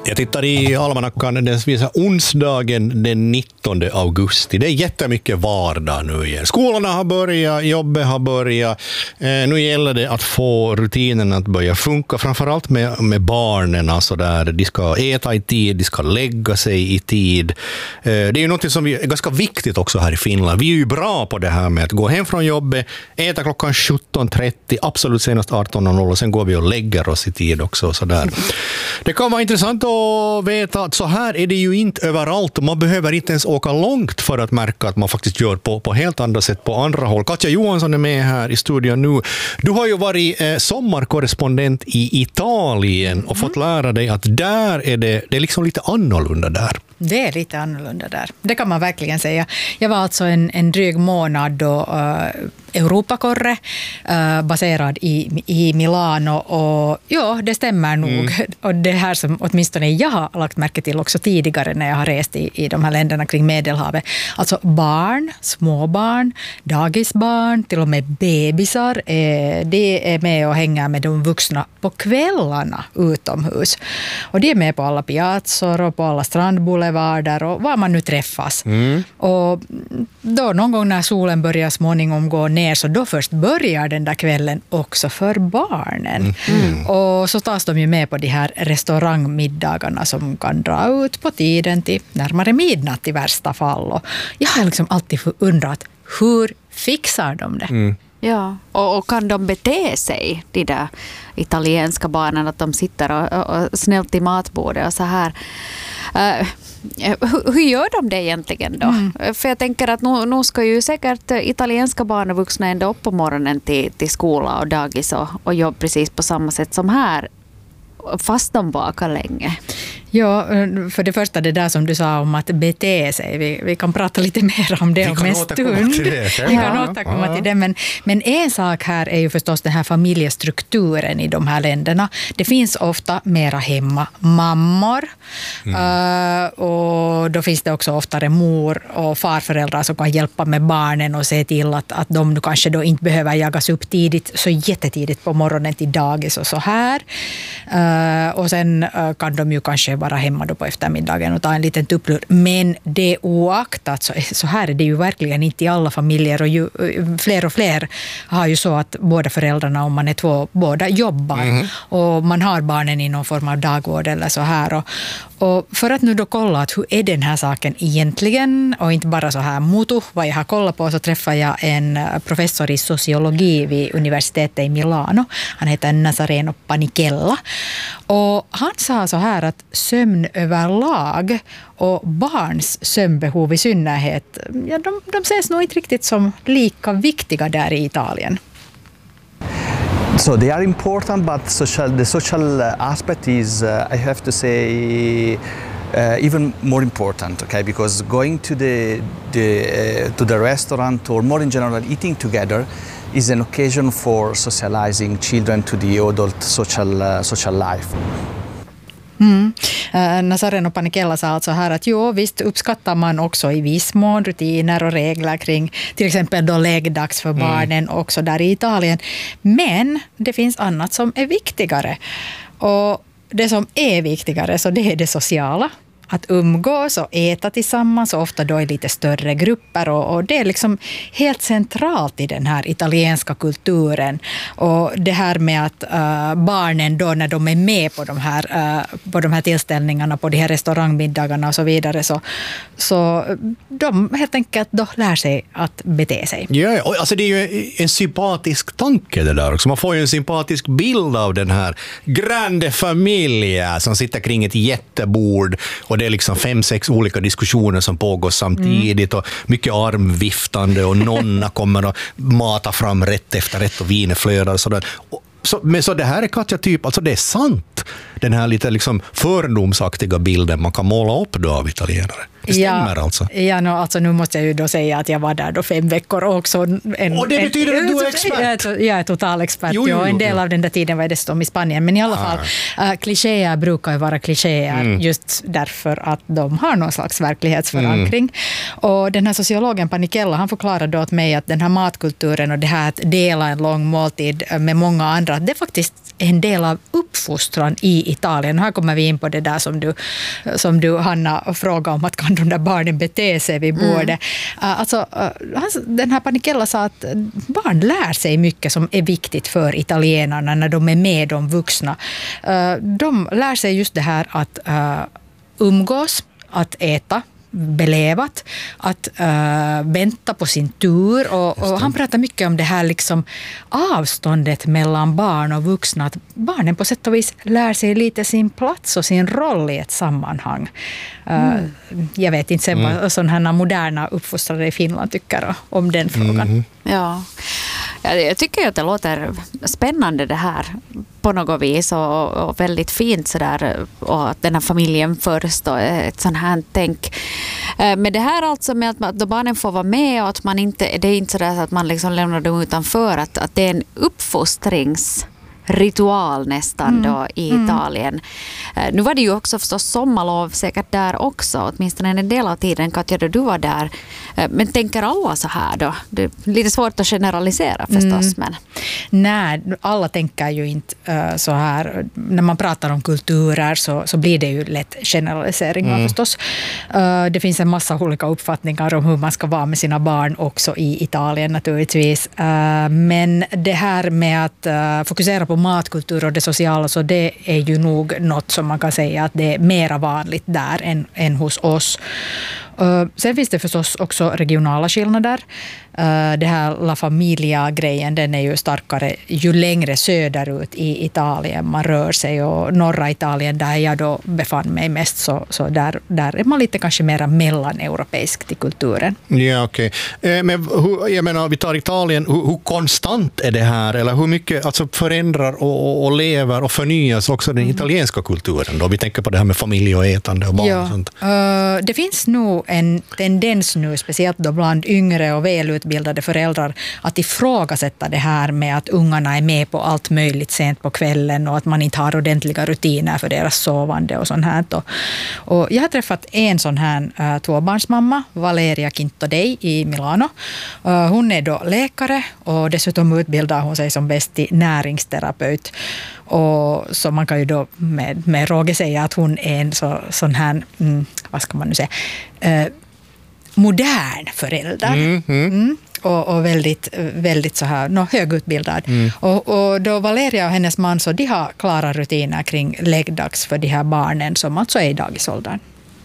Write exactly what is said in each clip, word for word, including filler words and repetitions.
Jag tittar i almanackan, den visar onsdagen den nittonde augusti. Det är jättemycket vardag nu igen. Skolorna har börjat, jobbet har börjat. Eh, nu gäller det att få rutinen att börja funka, framförallt med, med barnen. Alltså där de ska äta i tid, de ska lägga sig i tid. Eh, det är ju något som vi, är ganska viktigt också här i Finland. Vi är ju bra på det här med att gå hem från jobbet, äta klockan sjutton trettio, absolut senast arton noll noll och sen går vi och lägger oss i tid också. Så där. Det kan vara intressant att veta att så här är det ju inte överallt och man behöver inte ens åka långt för att märka att man faktiskt gör på, på helt andra sätt på andra håll. Katja Johansson är med här i studion nu. Du har ju varit eh, sommarkorrespondent i Italien och mm. fått lära dig att där är det, det är liksom lite annorlunda där. Det är lite annorlunda där. Det kan man verkligen säga. Jag var alltså en, en dryg månad då uh, Europakorre uh, baserad i, i Milano och ja, det stämmer nog. Mm. Och det här som åtminstone jag har lagt märke till också tidigare när jag har rest i, i de här länderna kring Medelhavet. Alltså barn, småbarn, dagisbarn, till och med bebisar, eh, det är med och hänger med de vuxna på kvällarna utomhus. Och de är med på alla piazzor och på alla strandboulevarder och var man nu träffas. Mm. Och då någon gång när solen börjar småningom gå ner så då först börjar den där kvällen också för barnen. Mm. Och så tas de ju med på de här restaurangmiddagarna som kan dra ut på tiden till närmare midnatt i värsta fall. Och jag har liksom alltid undrat, hur fixar de det? Mm. Ja, och, och kan de bete sig, de där italienska barnen, att de sitter och, och, och snällt i matbordet och så här. Uh, hur, hur gör de det egentligen då? Mm. För jag tänker att nu, nu ska ju säkert italienska barn och vuxna ända upp på morgonen till, till skola och dagis och, och jobb precis på samma sätt som här, fast de vakar länge. Ja, för det första det där som du sa om att bete sig. Vi, vi kan prata lite mer om det om en stund. Det, vi kan ja. återkomma ja. till det. Men, men en sak här är ju förstås den här familjestrukturen i de här länderna. Det finns ofta mera hemma mammor. Mm. Uh, och då finns det också oftare mor- och farföräldrar som kan hjälpa med barnen och se till att, att de nu kanske då inte behöver jagas upp tidigt, så jättetidigt på morgonen till dagis och så här. Uh, och sen uh, kan de ju kanske vara hemma då på eftermiddagen och ta en liten tupplur. Men det oaktat så, så här är det ju verkligen inte i alla familjer och ju, fler och fler har ju så att båda föräldrarna, om man är två, båda jobbar mm. och man har barnen i någon form av dagvård eller så här. Och, och för att nu då kolla att hur är den här saken egentligen och inte bara så här mutu, vad jag har kollat på, så träffar jag en professor i sociologi vid universitetet i Milano. Han heter Nazareno Panicella och han sa så här att sömn överlag och barns sömnbehov i synnerhet, ja, de, de ses nog inte riktigt som lika viktiga där i Italien. So they are important, but social, the social aspect is, uh, I have to say, uh, even more important. Okay, because going to the the uh, to the restaurant or more in general eating together is an occasion for socializing children to the adult social uh, social life. Mm. Nazareno Panicella sa alltså här att jo, visst uppskattar man också i viss mån rutiner och regler kring till exempel då läggdags för barnen mm. också där i Italien. Men det finns annat som är viktigare. Och det som är viktigare, så det är det sociala. Att umgås och äta tillsammans och ofta då i lite större grupper och, och det är liksom helt centralt i den här italienska kulturen. Och det här med att uh, barnen då när de är med på de här, uh, på de här tillställningarna, på de här restaurangmiddagarna och så vidare, så, så de helt enkelt då lär sig att bete sig. Ja, alltså det är ju en sympatisk tanke det där också. Man får ju en sympatisk bild av den här grande familjen som sitter kring ett jättebord och det är liksom fem, sex olika diskussioner som pågår samtidigt och mycket armviftande och nonna kommer att mata fram rätt efter rätt och viner flödar och sådär. Så, men så det här är Katja typ, alltså det är sant, den här lite liksom fördomsaktiga bilden man kan måla upp då av italienare. Det stämmer ja, alltså? Ja, no, alltså nu måste jag ju då säga att jag var där då fem veckor också. En, och det betyder en, att du är expert? Jag, jag är total expert. Jo, jo, jo, en del jo. av den där tiden var jag dessutom i Spanien. Men i alla fall, uh, klichéer brukar ju vara klichéer mm. just därför att de har någon slags verklighetsförankring. Mm. Och den här sociologen Panikella, han förklarade då åt mig att den här matkulturen och det här att dela en lång måltid med många andra, det är faktiskt en del av uppfostran i Italien. Här kommer vi in på det där som du, som du Hanna, frågade om, att kan de där barnen bete sig vid bordet. Mm. Uh, alltså, uh, den här Panikella sa att barn lär sig mycket som är viktigt för italienarna när de är med de vuxna. Uh, de lär sig just det här att uh, umgås, att äta belevat, att uh, vänta på sin tur. Och, och han pratar mycket om det här liksom avståndet mellan barn och vuxna. Att barnen på sätt och vis lär sig lite sin plats och sin roll i ett sammanhang. Uh, mm. Jag vet inte sen mm. vad sådana här moderna uppfostrare i Finland tycker om den frågan. Mm. Ja. Jag tycker att det låter spännande det här på något vis och, och väldigt fint sådär, och att den här familjen först och ett sånt här tänk. Men det här alltså med att, att barnen får vara med och att man inte, det är inte sådär att man liksom lämnar dem utanför, att, att det är en uppfostrings ritual nästan då mm. i Italien. Mm. Nu var det ju också förstås sommarlov säkert där också, åtminstone en del av tiden. Katja, då du var där. Men tänker alla så här då? Det är lite svårt att generalisera förstås. Mm. Men. Nej, alla tänker ju inte uh, så här. När man pratar om kulturer så, så blir det ju lätt generaliseringar mm. förstås. Uh, det finns en massa olika uppfattningar om hur man ska vara med sina barn också i Italien naturligtvis. Uh, men det här med att uh, fokusera på matkultur och det sociala, så det är ju nog något som man kan säga att det är mera vanligt där än, än hos oss. Uh, sen finns det förstås också regionala skillnader. Uh, det här La Familia-grejen, den är ju starkare ju längre söderut i Italien man rör sig, och norra Italien där jag då befann mig mest, så, så där, där är man lite kanske mer mellaneuropeisk till kulturen. Ja, okej. Okay. Men hur, jag menar, vi tar Italien, hur, hur konstant är det här, eller hur mycket alltså förändrar och, och, och lever och förnyas också den mm. italienska kulturen då? Vi tänker på det här med familj och ätande och barn ja. och sånt. Uh, det finns nog en tendens nu, speciellt då bland yngre och välutbildade föräldrar, att ifrågasätta det här med att ungarna är med på allt möjligt sent på kvällen och att man inte har ordentliga rutiner för deras sovande och sånt här. Och jag har träffat en sån här uh, tvåbarnsmamma, Valeria Quintodei i Milano. Uh, hon är då läkare och dessutom utbildar hon sig som bäst till näringsterapeut. Och så man kan ju då med, med råge säga att hon är en så, sån här, mm, vad ska man nu säga, eh, modern förälder. Mm, mm. Mm, och, och väldigt, väldigt så här, no, högutbildad. Mm. Och, och då Valeria och hennes man, så de har klara rutiner kring läggdags för de här barnen som alltså är i dagisåldern.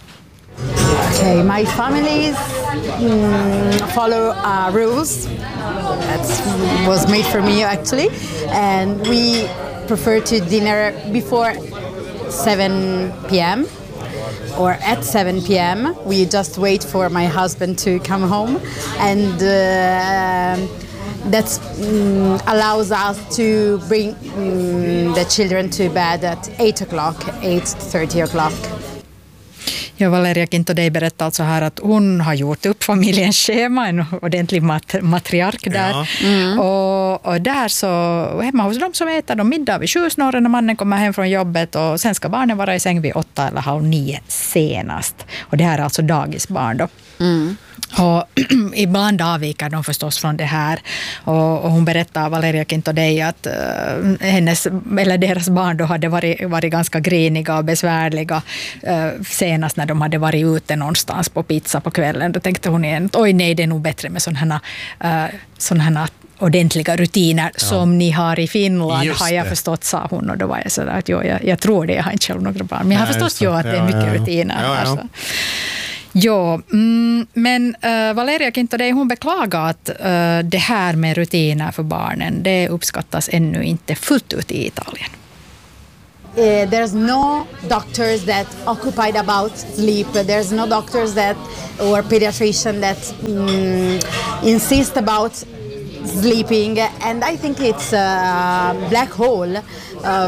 Okay, my families mm, follow uh, rules. That was made for me actually, and we prefer to dinner before seven p.m. or at seven p.m. We just wait for my husband to come home, and uh, that um, allows us to bring um, the children to bed at eight o'clock, eight thirty o'clock. Ja, Valeria Quintodei berättar alltså här att hon har gjort upp familjens schema, en ordentlig mat- matriark där. Ja. Mm. Och, och där så, hemma hos dem så äter de middag vid sju snarare när mannen kommer hem från jobbet, och sen ska barnen vara i säng vid åtta eller halv nio senast. Och det här är alltså dagisbarn då. Mm. Och ibland avviker de förstås från det här, och, och hon berättar, Valeria Quintodei, att uh, hennes, eller deras barn då hade varit, varit ganska griniga och besvärliga uh, senast när de hade varit ute någonstans på pizza på kvällen. Då tänkte hon igen, oj nej, det är nog bättre med sådana här, uh, sådana här ordentliga rutiner ja. som ni har i Finland. Just har jag det. förstått, sa hon, och då var jag sådär att jo, jag, jag tror det, jag har inte själv några barn, men jag har nej, förstått ju att det är mycket ja, ja. rutiner. Ja, ja. Alltså. Ja, mm, men uh, Valeria Quintodei, hon beklagar att uh, det här med rutiner för barnen, det uppskattas ännu inte fullt ut i Italien. Uh, there's no doctors that occupied about sleep. There's no doctors that or pediatrician that um, insist about sleeping, and I think it's a black hole of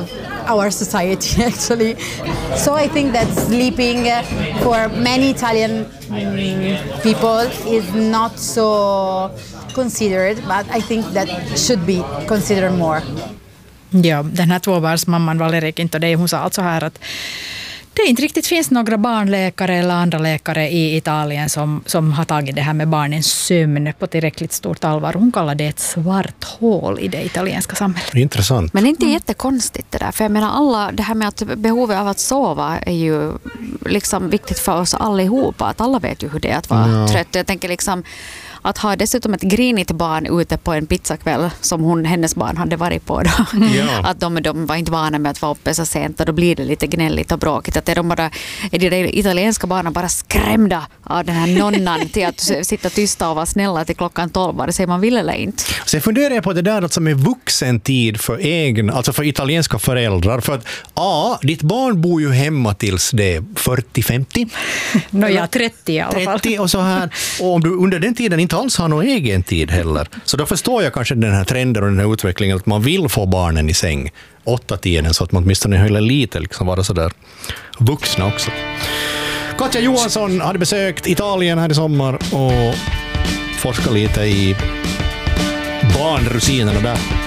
our society actually. So I think that sleeping uh, for many Italian um, people is not so considered, but I think that should be considered more. Ja, den här tvåbarnsmamman Valerie Kintodei, hon sa alltså här att det inte riktigt finns några barnläkare eller andra läkare i Italien som, som har tagit det här med barnens sömn på tillräckligt stort allvar. Hon kallar det ett svart hål i det italienska samhället. Intressant. Men det är inte jättekonstigt det där. För jag menar, alla, det här med att behovet av att sova är ju liksom viktigt för oss allihopa. Att alla vet ju hur det är att vara ja. trött. Jag tänker liksom att ha dessutom ett grinigt barn ute på en pizzakväll som hon, hennes barn hade varit på då. Ja. Att de, de var inte vana med att vara uppe så sent och då blir det lite gnälligt och bråkigt. Att är, de bara, är de italienska barnen bara skrämda av den här nonnan till att sitta tysta och vara snälla till klockan tolv, vare sig man vill eller inte. Så jag funderar på det där alltså med vuxentid för egen, alltså för italienska föräldrar. För att ja, ditt barn bor ju hemma tills det är fyrtio femtio. Nåja, trettio i alla fall. trettio och så här. Och om du under den tiden inte alls har någon egen tid heller. Så då förstår jag kanske den här trenden och den här utvecklingen att man vill få barnen i säng åtta tiden så att man åtminstone håller lite liksom vara så där vuxna också. Katja Johansson hade besökt Italien här i sommar och forskat lite i barnrutinerna där.